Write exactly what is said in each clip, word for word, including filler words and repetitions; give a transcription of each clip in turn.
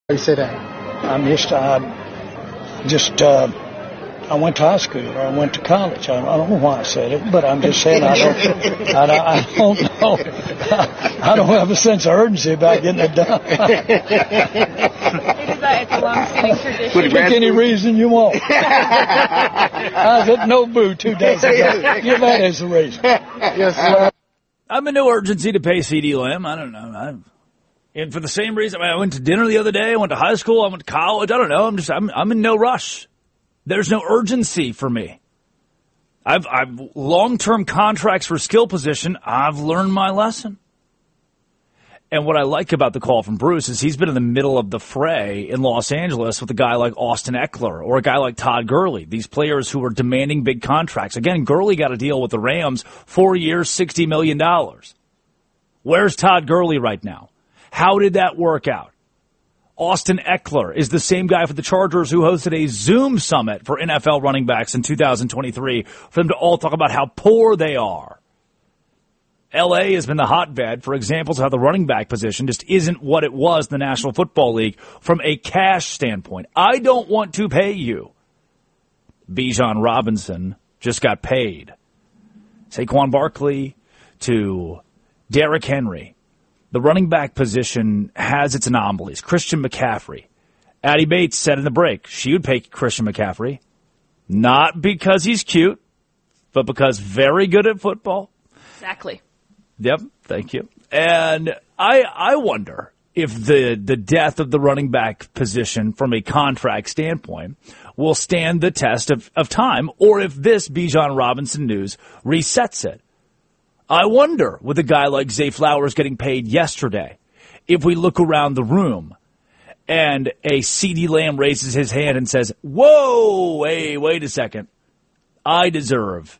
You say that? I'm just, I just, uh, I went to high school or I went to college. I, I don't know why I said it, but I'm just saying I don't, I, don't- I don't know. I don't have a sense of urgency about getting it done. It is a, it's a long-standing tradition. Pick any reason you want. I was at Nobu two days ago. Give that as a reason. Yes, sir. I'm in no urgency to pay CeeDee Lamb. I don't know. I'm, and for the same reason, I, mean, I went to dinner the other day. I went to high school. I went to college. I don't know. I'm just, I'm, I'm in no rush. There's no urgency for me. I've, I've long-term contracts for skill position. I've learned my lesson. And what I like about the call from Bruce is he's been in the middle of the fray in Los Angeles with a guy like Austin Eckler or a guy like Todd Gurley, these players who are demanding big contracts. Again, Gurley got a deal with the Rams, four years, sixty million dollars. Where's Todd Gurley right now? How did that work out? Austin Eckler is the same guy for the Chargers who hosted a Zoom summit for N F L running backs in two thousand twenty-three for them to all talk about how poor they are. L A has been the hotbed for examples of how the running back position just isn't what it was in the National Football League from a cash standpoint. I don't want to pay you. Bijan Robinson just got paid. Saquon Barkley to Derrick Henry. The running back position has its anomalies. Christian McCaffrey. Addie Bates said in the break she would pay Christian McCaffrey, not because he's cute, but because very good at football. Exactly. Yep, thank you. And I I wonder if the, the death of the running back position from a contract standpoint will stand the test of, of time, or if this Bijan Robinson news resets it. I wonder, with a guy like Zay Flowers getting paid yesterday, if we look around the room and a CeeDee Lamb raises his hand and says, whoa, hey, wait a second. I deserve,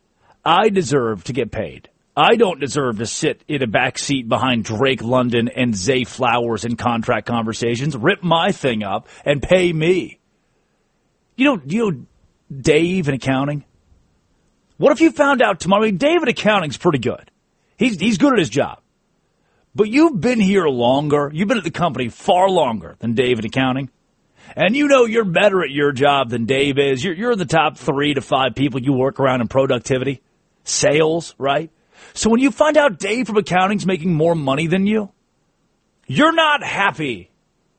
I deserve to get paid. I don't deserve to sit in a back seat behind Drake London and Zay Flowers in contract conversations. Rip my thing up and pay me. You know, you know Dave in accounting? What if you found out tomorrow? I mean, Dave in accounting's pretty good. He's he's good at his job. But you've been here longer. You've been at the company far longer than Dave in accounting. And you know you're better at your job than Dave is. You're, you're in the top three to five people you work around in productivity. Sales, right? So when you find out Dave from accounting's making more money than you, you're not happy.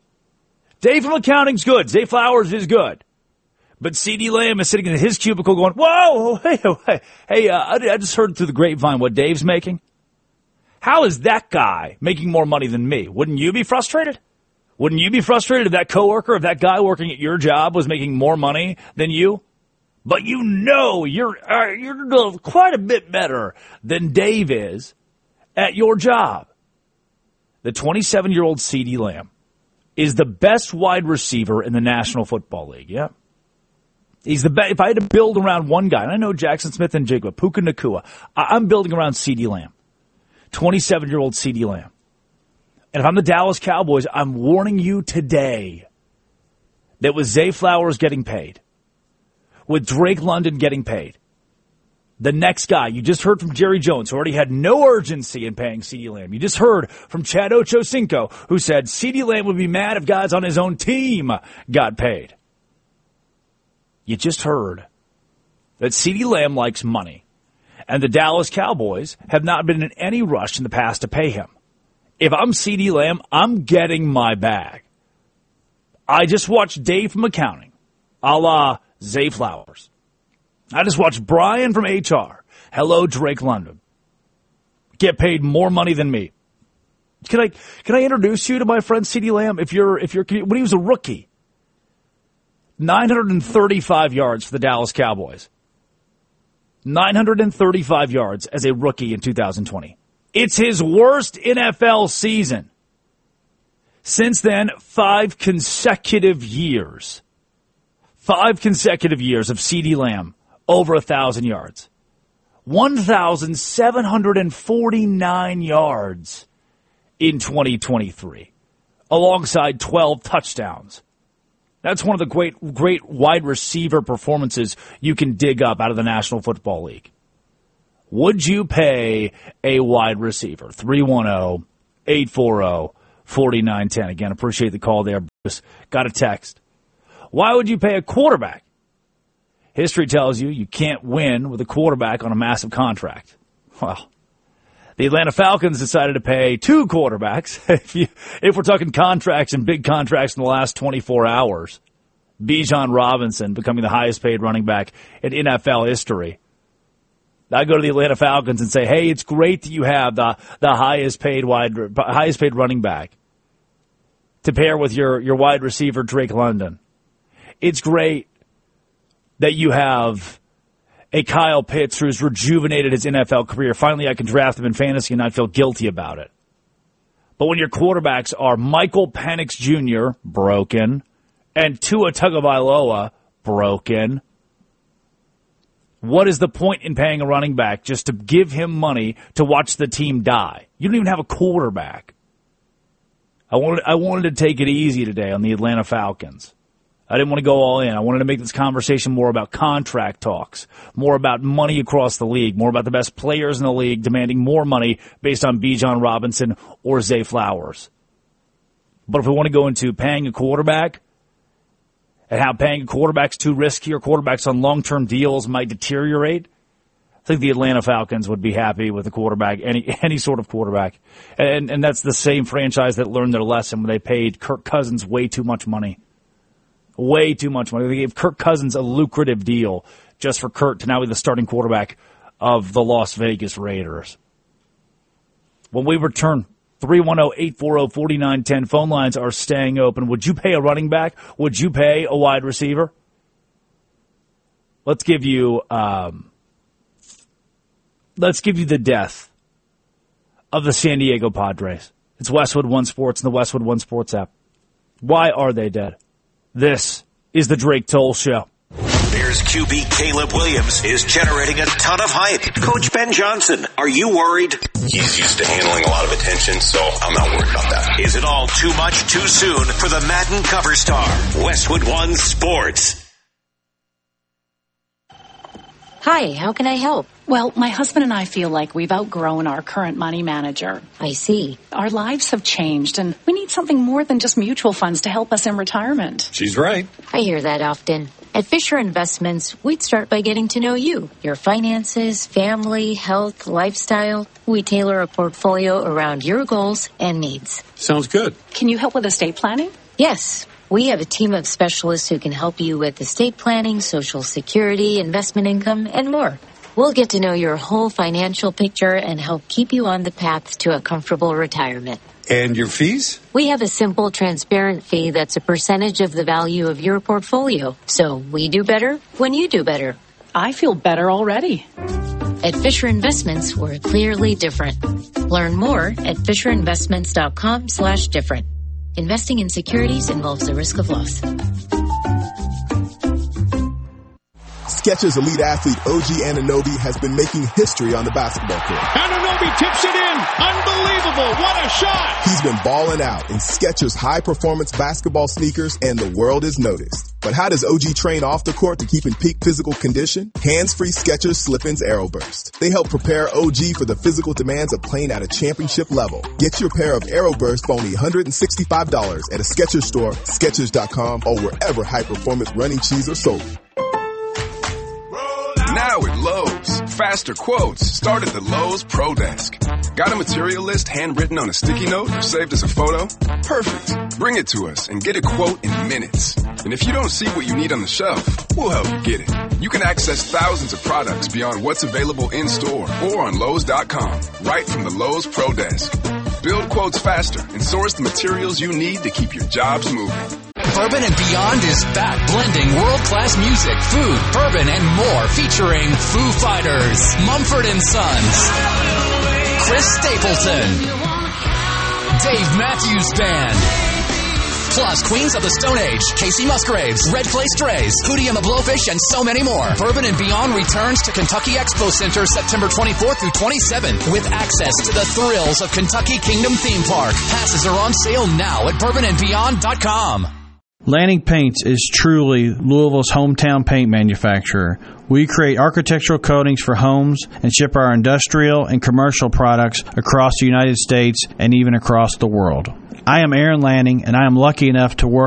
Dave from accounting's good. Zay Flowers is good. But CeeDee Lamb is sitting in his cubicle going, whoa, hey, hey, hey uh, I, I just heard through the grapevine what Dave's making. How is that guy making more money than me? Wouldn't you be frustrated? Wouldn't you be frustrated if that coworker, if that guy working at your job was making more money than you? But you know you're uh, you're quite a bit better than Dave is at your job. The twenty-seven-year-old CeeDee Lamb is the best wide receiver in the National Football League, yeah? He's the best. If I had to build around one guy, and I know Jackson Smith and Jigba, Puka Nacua, I'm building around CeeDee Lamb, twenty-seven-year-old CeeDee Lamb. And if I'm the Dallas Cowboys, I'm warning you today that with Zay Flowers getting paid, with Drake London getting paid, the next guy, you just heard from Jerry Jones, who already had no urgency in paying CeeDee Lamb. You just heard from Chad Ochocinco, who said CeeDee Lamb would be mad if guys on his own team got paid. You just heard that CeeDee Lamb likes money, and the Dallas Cowboys have not been in any rush in the past to pay him. If I'm CeeDee Lamb, I'm getting my bag. I just watched Dave from accounting, a la Zay Flowers. I just watched Brian from H R, hello Drake London, get paid more money than me. Can I can I introduce you to my friend CeeDee Lamb? If you're if you're when he was a rookie. nine hundred thirty-five yards for the Dallas Cowboys. nine hundred thirty-five yards as a rookie in two thousand twenty. It's his worst N F L season. Since then, five consecutive years. Five consecutive years of CeeDee Lamb over one thousand yards. one thousand seven hundred forty-nine yards in twenty twenty-three, alongside twelve touchdowns. That's one of the great, great wide receiver performances you can dig up out of the National Football League. Would you pay a wide receiver? three one zero, eight four zero, four nine one zero. Again, appreciate the call there, Bruce. Got a text. Why would you pay a quarterback? History tells you you can't win with a quarterback on a massive contract. Well, the Atlanta Falcons decided to pay two quarterbacks. if, you, if we're talking contracts and big contracts in the last twenty-four hours, Bijan Robinson becoming the highest paid running back in N F L history. I go to the Atlanta Falcons and say, hey, it's great that you have the, the highest paid wide, highest paid running back to pair with your, your wide receiver, Drake London. It's great that you have a Kyle Pitts who's rejuvenated his N F L career. Finally, I can draft him in fantasy and not feel guilty about it. But when your quarterbacks are Michael Penix Junior, broken, and Tua Tagovailoa, broken, what is the point in paying a running back just to give him money to watch the team die? You don't even have a quarterback. I wanted, I wanted to take it easy today on the Atlanta Falcons. I didn't want to go all in. I wanted to make this conversation more about contract talks, more about money across the league, more about the best players in the league demanding more money based on Bijan Robinson or Zay Flowers. But if we want to go into paying a quarterback and how paying a quarterback's too risky or quarterbacks on long-term deals might deteriorate, I think the Atlanta Falcons would be happy with a quarterback, any any sort of quarterback. And, and that's the same franchise that learned their lesson when they paid Kirk Cousins way too much money. Way too much money. They gave Kirk Cousins a lucrative deal just for Kirk to now be the starting quarterback of the Las Vegas Raiders. When we return, three one zero, eight four zero, four nine one zero. Phone lines are staying open. Would you pay a running back? Would you pay a wide receiver? Let's give you, um, let's give you the death of the San Diego Padres. It's Westwood One Sports and the Westwood One Sports app. Why are they dead? This is the Drake Toll Show. Bears Q B Caleb Williams is generating a ton of hype. Coach Ben Johnson, are you worried? He's used to handling a lot of attention, so I'm not worried about that. Is it all too much too soon for the Madden cover star? Westwood One Sports. Hi, how can I help? Well, my husband and I feel like we've outgrown our current money manager. I see. Our lives have changed, and we need something more than just mutual funds to help us in retirement. She's right. I hear that often. At Fisher Investments, we'd start by getting to know you, your finances, family, health, lifestyle. We tailor a portfolio around your goals and needs. Sounds good. Can you help with estate planning? Yes. We have a team of specialists who can help you with estate planning, Social Security, investment income, and more. We'll get to know your whole financial picture and help keep you on the path to a comfortable retirement. And your fees? We have a simple, transparent fee that's a percentage of the value of your portfolio. So we do better when you do better. I feel better already. At Fisher Investments, we're clearly different. Learn more at fisherinvestments.com slash different. Investing in securities involves the risk of loss. Skechers elite athlete O G Anunoby has been making history on the basketball court. Anunoby tips it in. Unbelievable. What a shot. He's been balling out in Skechers high-performance basketball sneakers, and the world has noticed. But how does O G train off the court to keep in peak physical condition? Hands-free Skechers Slip-ins AeroBurst. They help prepare O G for the physical demands of playing at a championship level. Get your pair of AeroBurst for only one hundred sixty-five dollars at a Skechers store, Skechers dot com, or wherever high-performance running shoes are sold. Now at Lowe's, faster quotes start at the Lowe's Pro Desk. Got a material list handwritten on a sticky note or saved as a photo? Perfect. Bring it to us and get a quote in minutes. And if you don't see what you need on the shelf, we'll help you get it. You can access thousands of products beyond what's available in store or on Lowe's dot com, right from the Lowe's Pro Desk. Build quotes faster and source the materials you need to keep your jobs moving. Bourbon and Beyond is back, blending world-class music, food, bourbon, and more, featuring Foo Fighters, Mumford and Sons, Chris Stapleton, Dave Matthews Band, plus Queens of the Stone Age, Casey Musgraves, Red Clay Strays, Hootie and the Blowfish, and so many more. Bourbon and Beyond returns to Kentucky Expo Center September twenty-fourth through twenty-seventh with access to the thrills of Kentucky Kingdom Theme Park. Passes are on sale now at bourbon and beyond dot com. Lanning Paints is truly Louisville's hometown paint manufacturer. We create architectural coatings for homes and ship our industrial and commercial products across the United States and even across the world. I am Aaron Lanning, and I am lucky enough to work